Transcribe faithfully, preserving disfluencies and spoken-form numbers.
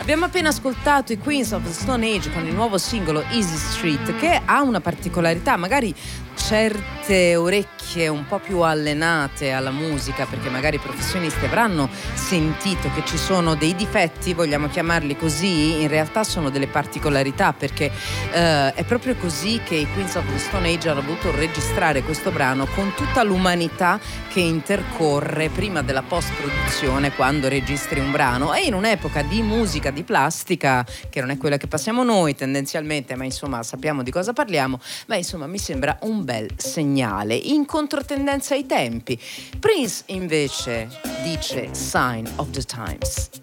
Abbiamo appena ascoltato i Queens of the Stone Age con il nuovo singolo Easy Street, che ha una particolarità, magari certe orecchie un po' più allenate alla musica, perché magari i professionisti avranno sentito che ci sono dei difetti, vogliamo chiamarli così, in realtà sono delle particolarità, perché eh, è proprio così che i Queens of the Stone Age hanno voluto registrare questo brano con tutta l'umanità che intercorre prima della post-produzione quando registri un brano, e in un'epoca di musica di plastica, che non è quella che passiamo noi tendenzialmente, ma insomma sappiamo di cosa parliamo, ma insomma mi sembra un bel segnale, in controtendenza ai tempi. Prince invece dice Sign of the Times.